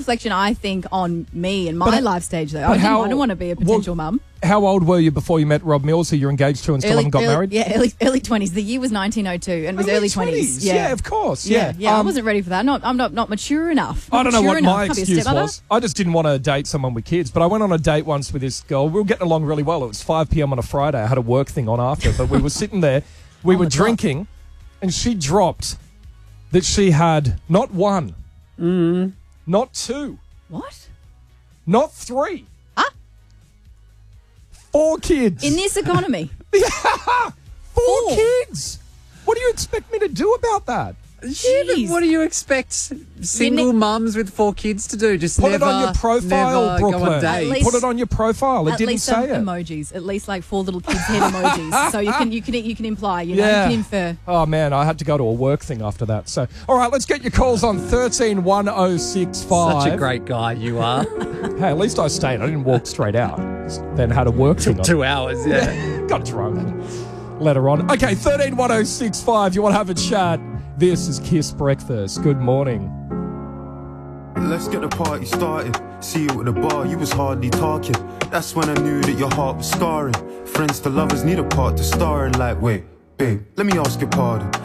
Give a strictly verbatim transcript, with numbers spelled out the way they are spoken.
reflection, I think, on me and my But- life stage, though. but I, didn't, how- I don't want to be a potential well, mum. How old were you before you met Rob Mills, who you're engaged to and still Early, haven't got early- married? Yeah, early early twenties. The year was nineteen oh two, and it was early twenties. Yeah. Yeah. of course. Yeah, Yeah, yeah. I Um, wasn't ready for that. Not, I'm not not mature enough. I Not don't know mature what enough. my Can't be a excuse stepmother. was. I just didn't want to date someone with kids. But I went on a date once with this girl. We were getting along really well. It was five p.m. on a Friday. I had a work thing on after, but we were sitting there. We On were the clock. drinking, and she dropped that she had not one, Mm. not two, What? not three, Huh? four kids. In this economy? Four Four. kids. What do you expect me to do about that? Yeah, but Jeez. what do you expect single ne- mums with four kids to do? Just Put never, it on your profile, never go on Brooklyn. dates. least- Put it on your profile. It At didn't least say some it. emojis. At least like four little kids' head emojis. So you can you can you can imply. You know, Yeah. you can infer. Oh, man, I had to go to a work thing after that. So, all right, let's get your calls on thirteen one oh six five. Such a great guy you are. Hey, at least I stayed. I didn't walk straight out. Then had a work thing on. Two hours, yeah. Got drunk. Later on. Okay, thirteen one oh six five. You want to have a chat? This is Kiss Breakfast. Good morning. Let's get the party started. See you at the bar, you was hardly talking. That's when I knew that your heart was scarring. Friends to lovers need a part to star in. Like, wait, babe, let me ask your pardon.